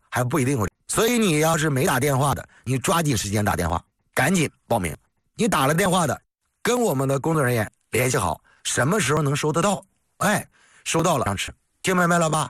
还不一定会。所以你要是没打电话的，你抓紧时间打电话，赶紧报名。你打了电话的，跟我们的工作人员联系好，什么时候能收得到？哎，收到了，上吃，听明白了吧？